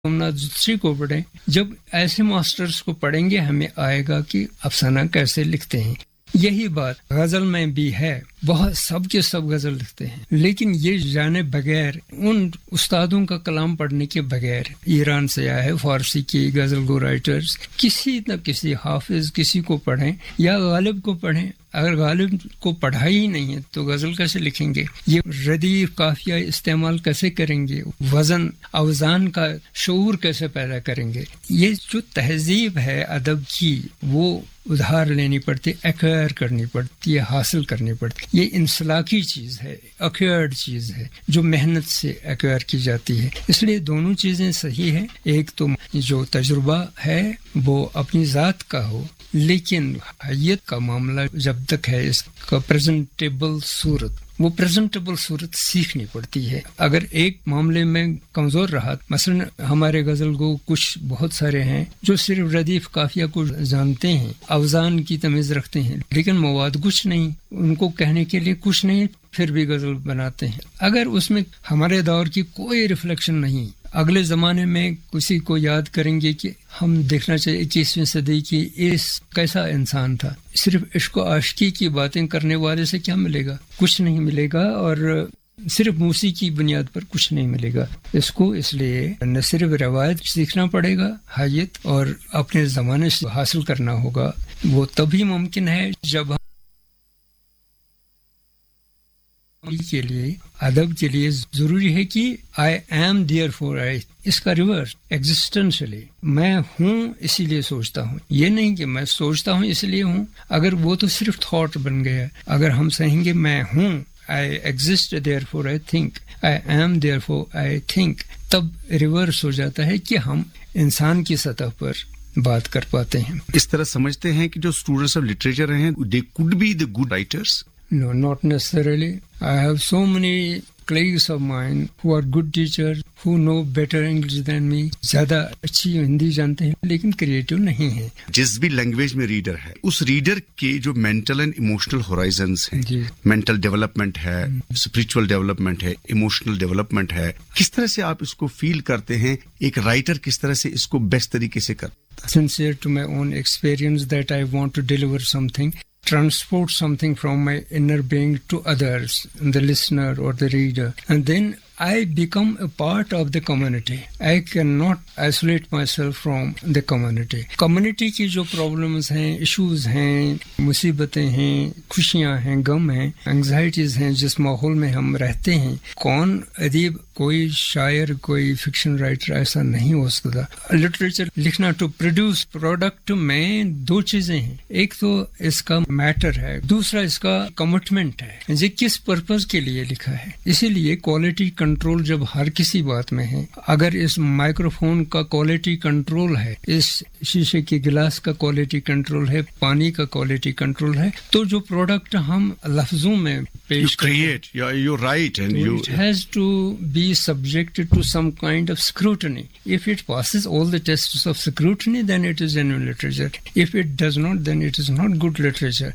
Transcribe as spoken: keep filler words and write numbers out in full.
دوسری کو پڑھیں. جب ایسے ماسٹرز کو پڑھیں گے ہمیں آئے گا کہ افسانہ کیسے لکھتے ہیں. یہی بات غزل میں بھی ہے. بہت سب کے سب غزل لکھتے ہیں، لیکن یہ جانے بغیر، ان استادوں کا کلام پڑھنے کے بغیر، ایران سے آیا ہے فارسی کی غزل گو رائٹرز، کسی نہ کسی حافظ کسی کو پڑھیں یا غالب کو پڑھیں. اگر غالب کو پڑھا ہی نہیں ہے تو غزل کیسے لکھیں گے؟ یہ ردیف قافیہ استعمال کیسے کریں گے؟ وزن اوزان کا شعور کیسے پیدا کریں گے؟ یہ جو تہذیب ہے ادب کی، وہ ادھار لینی پڑتی، ایکوائر کرنی پڑتی ہے، حاصل کرنی پڑتی. یہ انسلاکی چیز ہے، ایکوائرڈ چیز ہے جو محنت سے ایکوائر کی جاتی ہے. اس لیے دونوں چیزیں صحیح ہیں. ایک تو جو تجربہ ہے وہ اپنی ذات کا ہو، لیکن حیت کا معاملہ جب تک ہے اس کا پریزنٹیبل صورت، وہ پریزنٹیبل صورت سیکھنی پڑتی ہے. اگر ایک معاملے میں کمزور رہا، مثلا ہمارے غزل گو کچھ بہت سارے ہیں جو صرف ردیف قافیہ کو جانتے ہیں، اوزان کی تمیز رکھتے ہیں، لیکن مواد کچھ نہیں، ان کو کہنے کے لیے کچھ نہیں، پھر بھی غزل بناتے ہیں. اگر اس میں ہمارے دور کی کوئی ریفلیکشن نہیں، اگلے زمانے میں کسی کو یاد کریں گے کہ ہم دیکھنا چاہیے اکیسویں صدی کی اس کیسا انسان تھا. صرف عشق و عاشقی کی باتیں کرنے والے سے کیا ملے گا؟ کچھ نہیں ملے گا، اور صرف موسیقی کی بنیاد پر کچھ نہیں ملے گا. اس کو اس لیے نہ صرف روایت سیکھنا پڑے گا، حیت، اور اپنے زمانے سے حاصل کرنا ہوگا. وہ تبھی ممکن ہے جب کے لیے ادب کے لیے ضروری ہے کہ آئی ایم دیئر فور آئی، اس کا ریورس ایگزسٹنشلی، میں ہوں اسی لیے سوچتا ہوں. یہ نہیں کہ میں سوچتا ہوں اس لیے ہوں، اگر وہ تو صرف تھاٹ بن گیا. اگر ہم کہیں گے میں ہوں، I exist there for I think, I am there for I think, تب ریورس ہو جاتا ہے کہ ہم انسان کی سطح پر بات کر پاتے ہیں. اس طرح سمجھتے ہیں کہ جو اسٹوڈنٹس آف لٹریچر ہیں they could be the good writers. No, not necessarily. I have so many colleagues of mine who are good teachers, who know better English than me. زیادہ اچھی ہندی جانتے ہیں لیکن کریٹو نہیں ہیں. جس بھی لینگویج میں ریڈر ہے، اس ریڈر کے جو مینٹل اینڈ ایموشنل ہورائزنس ہیں، جی. مینٹل ڈیولپمنٹ ہے، اسپرچل ڈیولپمنٹ ہے، ایموشنل ڈیولپمنٹ ہے، کس طرح سے آپ اس کو فیل کرتے ہیں؟ ایک رائٹر کس طرح سے اس کو بیسٹ طریقے سے کرتا ہے؟ Sincere to my own experience that I want to deliver something, transport something from my inner being to others, the listener or the reader, and then I become a part of the community. I cannot isolate myself from the community. Community کی جو problems ہیں، issues ہیں، مصیبتیں ہیں، خوشیاں ہیں، غم ہیں، anxieties ہیں، جس ماحول میں ہم رہتے ہیں، کون ادیب، کوئی شاعر، کوئی فکشن رائٹر ایسا نہیں ہو سکتا. لٹریچر لکھنا ٹو پروڈیوس پروڈکٹ میں دو چیزیں ہیں. ایک تو اس کا میٹر ہے، دوسرا اس کا کمٹمنٹ ہے، یہ کس پرپز کے لیے لکھا ہے. اسی لیے کوالٹی کنٹرول جب ہر کسی بات میں ہے، اگر اس مائکرو فون کا کوالٹی کنٹرول ہے، اس شیشے کے گلاس کا کوالٹی کنٹرول ہے، پانی کا کوالٹی کنٹرول ہے، تو جو پروڈکٹ ہم لفظوں میں پیش create you right and you it has to be subjected to some kind of scrutiny. If it passes all the tests of scrutiny, then it is genuine literature. If it does not, then it is not good literature.